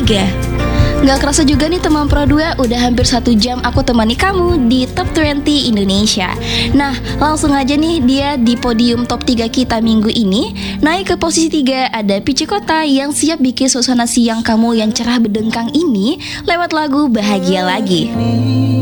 Gak kerasa juga nih teman Pro 2, udah hampir 1 jam aku temani kamu di Top 20 Indonesia. Nah, langsung aja nih dia di podium top 3 kita minggu ini. Naik ke posisi 3 ada Pici Kota yang siap bikin suasana siang kamu yang cerah berdengkang ini lewat lagu Bahagia Lagi.